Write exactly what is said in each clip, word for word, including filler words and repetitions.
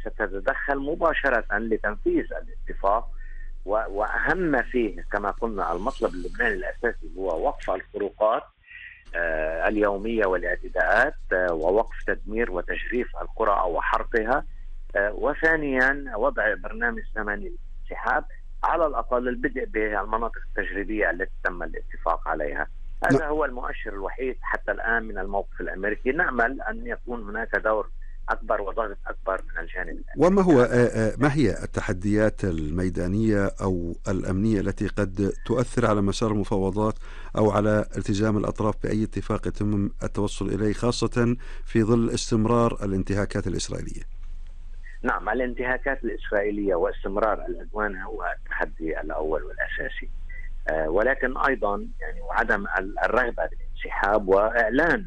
ستتدخل مباشرة لتنفيذ الاتفاق، وأهم فيه كما قلنا المطلب اللبناني الأساسي هو وقف الخروقات اليومية والاعتداءات ووقف تدمير وتجريف القرى أو حرقها، وثانيا وضع برنامج زمني للانسحاب، على الأقل البدء بالمناطق التجريبية التي تم الاتفاق عليها. هذا هو المؤشر الوحيد حتى الآن من الموقف الأمريكي. نأمل أن يكون هناك دور أكبر وضغط أكبر من الجانب الأمريكي. وما هو ما هي التحديات الميدانية أو الأمنية التي قد تؤثر على مسار المفاوضات أو على التزام الأطراف بأي اتفاق يتم التوصل إليه، خاصة في ظل استمرار الانتهاكات الإسرائيلية؟ نعم، الانتهاكات الإسرائيلية واستمرار العدوان هو التحدي الأول والأساسي، آه ولكن أيضا يعني وعدم الرغبة بالانسحاب وإعلان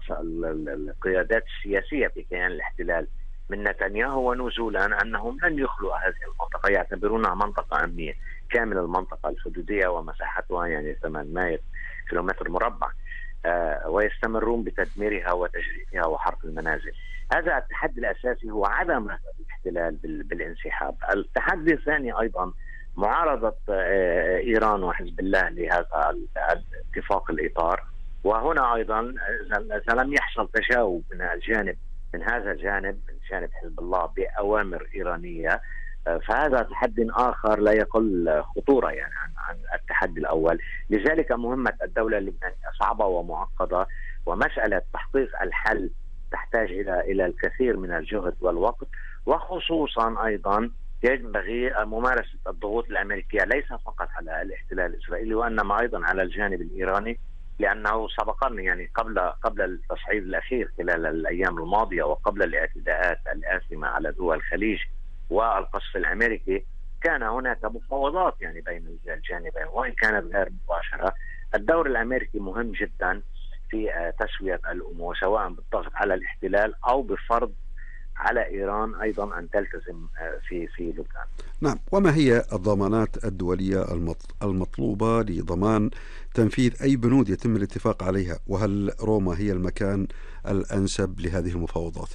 القيادات السياسية في كيان الاحتلال من نتنياهو ونزولا أنهم لن يخلوا هذه المنطقة، يعتبرونها منطقة أمنية كامل المنطقة الحدودية ومساحتها يعني ثمانمائة كيلومتر مربع، آه ويستمرون بتدميرها وتجريفها وحرق المنازل. هذا التحدي الأساسي هو عدم الاحتلال بالانسحاب. التحدي الثاني أيضا معارضة إيران وحزب الله لهذا اتفاق الإطار، وهنا أيضا إذا لم يحصل تجاوب من الجانب من هذا الجانب من جانب حزب الله بأوامر إيرانية، فهذا تحدي آخر لا يقل خطورة يعني عن التحدي الأول. لذلك مهمة الدولة اللبنانية صعبة ومعقدة، ومسألة تحقيق الحل تحتاج إلى إلى الكثير من الجهد والوقت، وخصوصا أيضا ينبغي ممارسة الضغوط الأمريكية ليس فقط على الاحتلال الإسرائيلي وإنما أيضا على الجانب الإيراني، لأنه سبقا يعني قبل قبل التصعيد الأخير خلال الأيام الماضية وقبل الاعتداءات الآثمة على دول الخليج والقصف الأمريكي كان هناك مفاوضات يعني بين الجانبين وإن كانت غير مباشرة. الدور الأمريكي مهم جدا في تسوية الأمور، سواء بالضغط على الاحتلال أو بفرض على إيران أيضا أن تلتزم في في لبنان. نعم، وما هي الضمانات الدولية المطلوبة لضمان تنفيذ أي بنود يتم الاتفاق عليها، وهل روما هي المكان الأنسب لهذه المفاوضات؟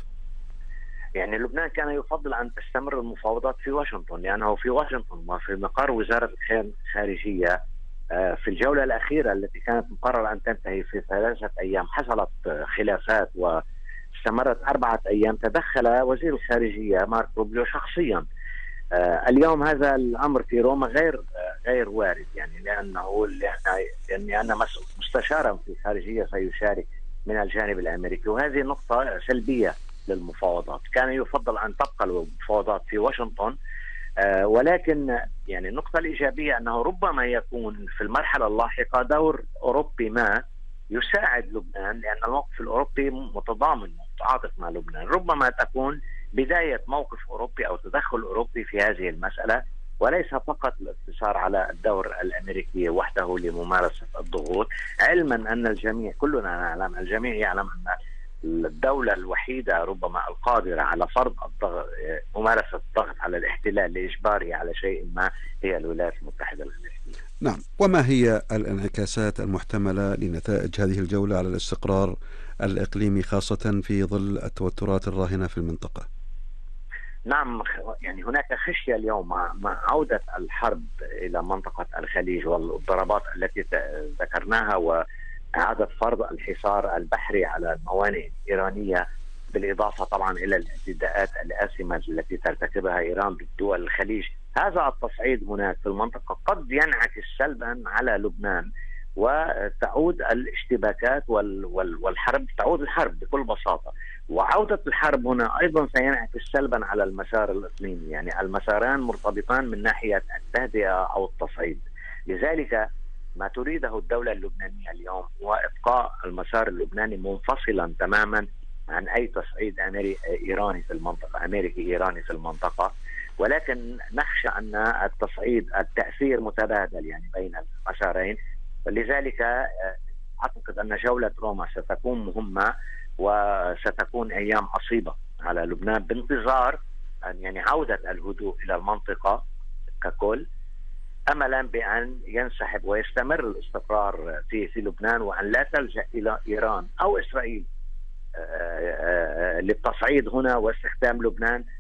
يعني لبنان كان يفضل أن تستمر المفاوضات في واشنطن، لأنه في واشنطن وفي مقر وزارة الخارجية في الجولة الأخيرة التي كانت مقررة أن تنتهي في ثلاثة أيام حصلت خلافات واستمرت أربعة أيام. تدخل وزير الخارجية مارك روبيو شخصيا. اليوم هذا الأمر في روما غير غير وارد، يعني لأنه لأن لأن مستشارا في الخارجية سيشارك من الجانب الأمريكي، وهذه نقطة سلبية للمفاوضات. كان يفضل أن تبقى المفاوضات في واشنطن، آه ولكن يعني النقطة الإيجابية أنه ربما يكون في المرحلة اللاحقة دور أوروبي ما يساعد لبنان، لأن الموقف الأوروبي متضامن متعاطف مع لبنان. ربما تكون بداية موقف أوروبي أو تدخل أوروبي في هذه المسألة، وليس فقط الاقتصار على الدور الأمريكي وحده لممارسة الضغوط، علما أن الجميع كلنا نعلم الجميع يعلم أن الدولة الوحيدة ربما القادرة على فرض الضغط ممارسة الضغط على الاحتلال لإجباره على شيء ما هي الولايات المتحدة الأمريكية. نعم، وما هي الانعكاسات المحتملة لنتائج هذه الجولة على الاستقرار الإقليمي خاصة في ظل التوترات الراهنة في المنطقة؟ نعم، يعني هناك خشية اليوم مع, مع عودة الحرب إلى منطقة الخليج والضربات التي ذكرناها وإعادة فرض الحصار البحري على الموانئ الإيرانية، بالإضافة طبعا إلى الاعتداءات الآثمة التي ترتكبها إيران بالدول الخليج. هذا التصعيد هناك في المنطقة قد ينعكس سلبا على لبنان، وتعود الاشتباكات والحرب تعود الحرب بكل بساطة. وعودة الحرب هنا أيضا سينعكس سلبا على المسار الإقليمي، يعني المساران مرتبطان من ناحية التهدئة أو التصعيد. لذلك ما تريده الدولة اللبنانية اليوم هو إبقاء المسار اللبناني منفصلا تماما عن أي تصعيد إيراني في المنطقة أمريكي إيراني في المنطقة، ولكن نخشى أن التصعيد التأثير متبادل يعني بين المسارين. ولذلك أعتقد أن جولة روما ستكون مهمة وستكون أيام عصيبة على لبنان، بانتظار أن يعني عودة الهدوء إلى المنطقة ككل، أملا بأن ينسحب ويستمر الاستقرار في في لبنان، وأن لا تلجأ إلى إيران أو إسرائيل للتصعيد هنا واستخدام لبنان